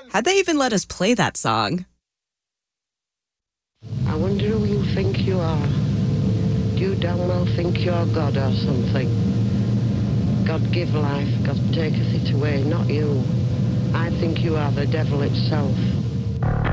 How'd they even let us play that song? I wonder who you think you are. Do you damn well think you're God or something? God give life, God taketh it away, not you. I think you are the devil itself.